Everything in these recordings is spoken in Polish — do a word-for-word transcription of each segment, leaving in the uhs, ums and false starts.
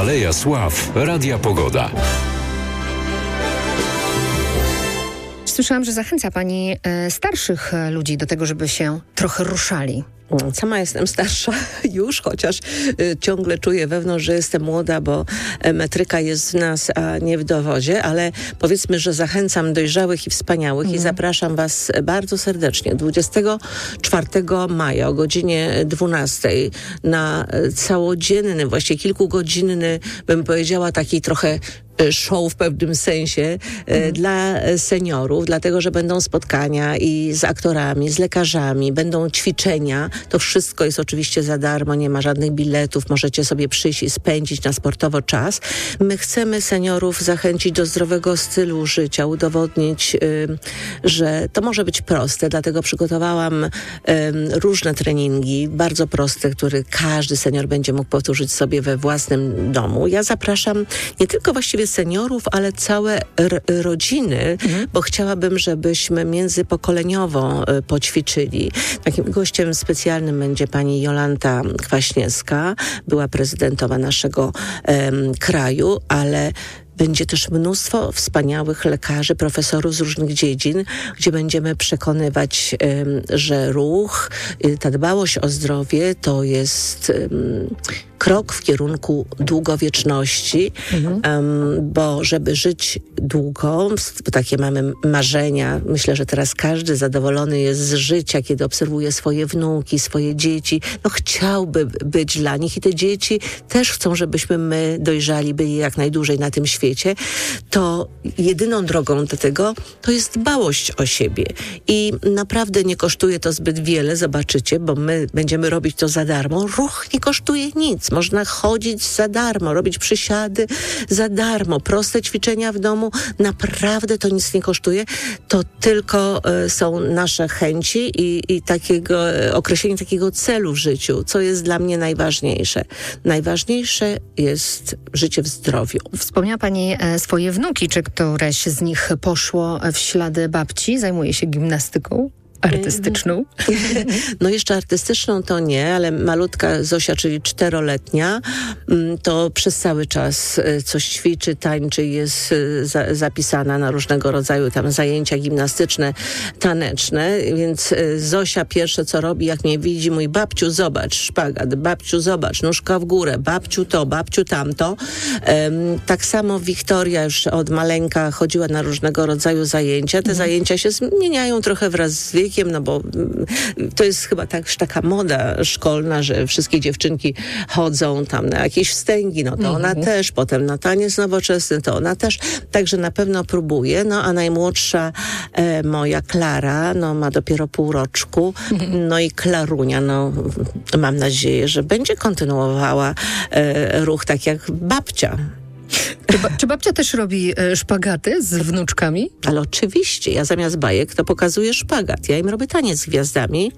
Aleja Sław, Radia Pogoda. Słyszałam, że zachęca Pani e, starszych ludzi do tego, żeby się trochę ruszali. Sama jestem starsza już, chociaż y, ciągle czuję wewnątrz, że jestem młoda, bo y, metryka jest w nas, a nie w dowodzie, ale powiedzmy, że zachęcam dojrzałych i wspaniałych mm. i zapraszam Was bardzo serdecznie dwudziestego czwartego maja o godzinie dwunastej na całodzienny, właściwie kilkugodzinny, bym powiedziała, taki trochę show w pewnym sensie mm. dla seniorów, dlatego, że będą spotkania i z aktorami, z lekarzami, będą ćwiczenia. To wszystko jest oczywiście za darmo, nie ma żadnych biletów, możecie sobie przyjść i spędzić na sportowo czas. My chcemy seniorów zachęcić do zdrowego stylu życia, udowodnić, y, że to może być proste, dlatego przygotowałam y, różne treningi, bardzo proste, które każdy senior będzie mógł powtórzyć sobie we własnym domu. Ja zapraszam nie tylko właściwie seniorów, ale całe r- rodziny, mhm. bo chciałabym, żebyśmy międzypokoleniowo y, poćwiczyli. Takim gościem specjalnym będzie pani Jolanta Kwaśniewska, była prezydentowa naszego em, kraju, ale będzie też mnóstwo wspaniałych lekarzy, profesorów z różnych dziedzin, gdzie będziemy przekonywać, um, że ruch, y, ta dbałość o zdrowie to jest um, krok w kierunku długowieczności, mhm. um, bo żeby żyć długo, takie mamy marzenia, myślę, że teraz każdy zadowolony jest z życia, kiedy obserwuje swoje wnuki, swoje dzieci, no chciałby być dla nich i te dzieci też chcą, żebyśmy my dojrzali, byli jak najdłużej na tym świecie, to jedyną drogą do tego to jest dbałość o siebie i naprawdę nie kosztuje to zbyt wiele, zobaczycie, bo my będziemy robić to za darmo. Ruch nie kosztuje nic. Można chodzić za darmo, robić przysiady za darmo, proste ćwiczenia w domu, naprawdę to nic nie kosztuje. To tylko y, są nasze chęci i, i takiego, y, określenie takiego celu w życiu, co jest dla mnie najważniejsze. Najważniejsze jest życie w zdrowiu. Wspomniała Pani e, swoje wnuki. Czy któreś z nich poszło w ślady babci? Zajmuje się gimnastyką artystyczną? No jeszcze artystyczną to nie, ale malutka Zosia, czyli czteroletnia, to przez cały czas coś ćwiczy, tańczy, jest za, zapisana na różnego rodzaju tam zajęcia gimnastyczne, taneczne, więc Zosia pierwsze co robi, jak mnie widzi, mój babciu zobacz, szpagat, babciu zobacz, nóżka w górę, babciu to, babciu tamto. Um, tak samo Wiktoria już od maleńka chodziła na różnego rodzaju zajęcia. Te mhm. zajęcia się zmieniają trochę wraz z wiekiem, no bo to jest chyba tak, taka moda szkolna, że wszystkie dziewczynki chodzą tam na jakieś wstęgi, no to mm-hmm. ona też, potem na taniec nowoczesny, to ona też, także na pewno próbuje, no a najmłodsza e, moja Klara, no ma dopiero pół roczku, mm-hmm. no i Klarunia, no mam nadzieję, że będzie kontynuowała e, ruch tak jak babcia. Czy, ba- czy babcia też robi e, szpagaty z wnuczkami? Ale oczywiście, ja zamiast bajek to pokazuję szpagat. Ja im robię taniec z gwiazdami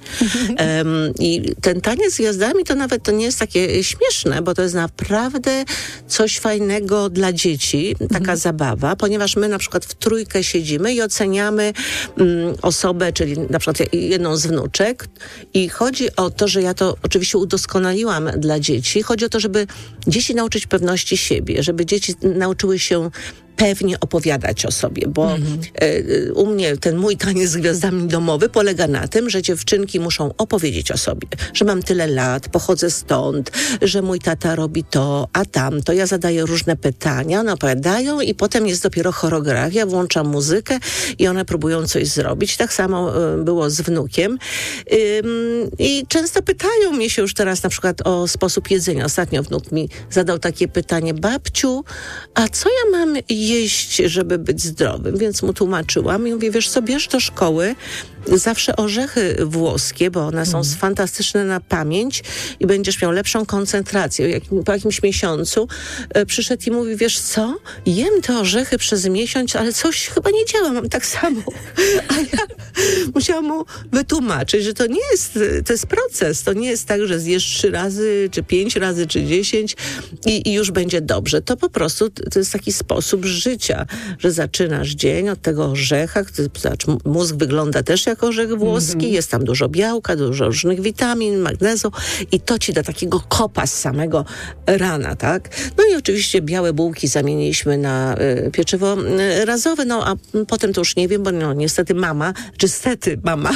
um, i ten taniec z gwiazdami to nawet to nie jest takie śmieszne, bo to jest naprawdę coś fajnego dla dzieci, taka mhm. zabawa, ponieważ my na przykład w trójkę siedzimy i oceniamy um, osobę, czyli na przykład jedną z wnuczek i chodzi o to, że ja to oczywiście udoskonaliłam dla dzieci. Chodzi o to, żeby dzieci nauczyć pewności siebie, żeby dzieci nauczyły się pewnie opowiadać o sobie, bo mm-hmm. y, u mnie ten mój taniec z gwiazdami domowy polega na tym, że dziewczynki muszą opowiedzieć o sobie, że mam tyle lat, pochodzę stąd, że mój tata robi to, a tamto. Ja zadaję różne pytania, one opowiadają i potem jest dopiero choreografia, włączam muzykę i one próbują coś zrobić. Tak samo y, było z wnukiem. Y, I często pytają mnie się już teraz na przykład o sposób jedzenia. Ostatnio wnuk mi zadał takie pytanie: babciu, a co ja mam jeść, żeby być zdrowym? Więc mu tłumaczyłam i mówię, wiesz co, bierz do szkoły zawsze orzechy włoskie, bo one są mm. fantastyczne na pamięć i będziesz miał lepszą koncentrację. Jak, po jakimś miesiącu e, przyszedł i mówi, wiesz co, jem te orzechy przez miesiąc, ale coś chyba nie działa, mam tak samo. A ja musiałam mu wytłumaczyć, że to nie jest, to jest proces, to nie jest tak, że zjesz trzy razy, czy pięć razy, czy dziesięć i, i już będzie dobrze. To po prostu to jest taki sposób życia, że zaczynasz dzień od tego orzecha, zobacz, mózg wygląda też jak jak orzech włoski, mm-hmm. jest tam dużo białka, dużo różnych witamin, magnezu i to ci da takiego kopa z samego rana, tak? No i oczywiście białe bułki zamieniliśmy na y, pieczywo y, razowe, no a potem to już nie wiem, bo no niestety mama, czy stety mama,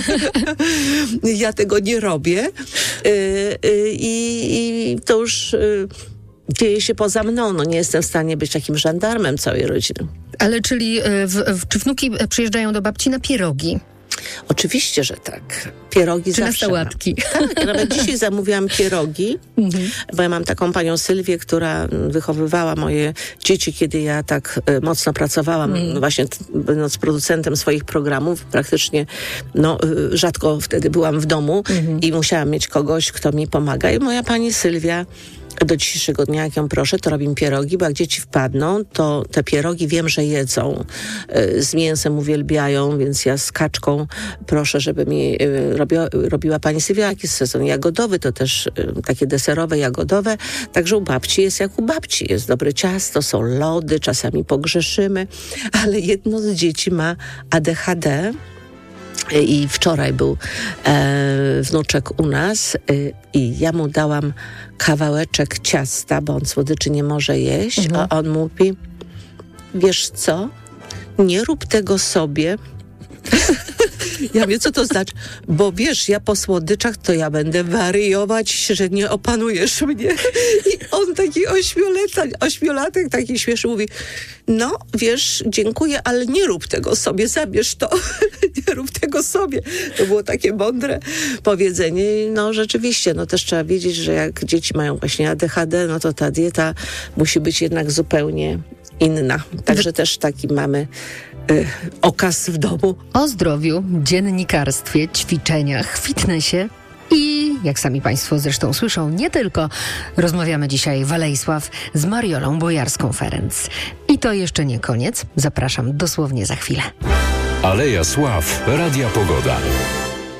ja tego nie robię y, y, i to już y, dzieje się poza mną, no nie jestem w stanie być takim żandarmem całej rodziny. Ale czyli w, w, czy wnuki przyjeżdżają do babci na pierogi? Oczywiście, że tak. Pierogi czy zawsze na sałatki? Mam. Tak, nawet dzisiaj zamówiłam pierogi, mhm. bo ja mam taką panią Sylwię, która wychowywała moje dzieci, kiedy ja tak y, mocno pracowałam, mhm. właśnie t, będąc producentem swoich programów, praktycznie no, y, rzadko wtedy byłam w domu mhm. i musiałam mieć kogoś, kto mi pomaga. I moja pani Sylwia do dzisiejszego dnia, jak ją proszę, to robimy pierogi, bo jak dzieci wpadną, to te pierogi wiem, że jedzą. Z mięsem uwielbiają, więc ja z kaczką proszę, żeby mi robiła, robiła pani Sylwia. Jak jest sezon jagodowy, to też takie deserowe, jagodowe. Także u babci jest jak u babci. Jest dobre ciasto, są lody, czasami pogrzeszymy, ale jedno z dzieci ma A D H D. I wczoraj był e, wnuczek u nas e, i ja mu dałam kawałeczek ciasta, bo on słodyczy nie może jeść, mhm. a on mówi, wiesz co, nie rób tego sobie. Ja wiem, co to znaczy, bo wiesz, ja po słodyczach to ja będę wariować, że nie opanujesz mnie. I on taki ośmiolatek, ośmiolatek taki śmieszny mówi, no wiesz, dziękuję, ale nie rób tego sobie, zabierz to. Nie rób tego sobie. To było takie mądre powiedzenie. No rzeczywiście, no też trzeba wiedzieć, że jak dzieci mają właśnie A D H D, no to ta dieta musi być jednak zupełnie inna. Także też taki mamy y, okaz w domu. O zdrowiu, dziennikarstwie, ćwiczeniach, fitnessie i, jak sami Państwo zresztą słyszą, nie tylko. Rozmawiamy dzisiaj w Alejsław z Mariolą Bojarską-Ferenc. I to jeszcze nie koniec. Zapraszam dosłownie za chwilę. Aleja Sław, Radia Pogoda.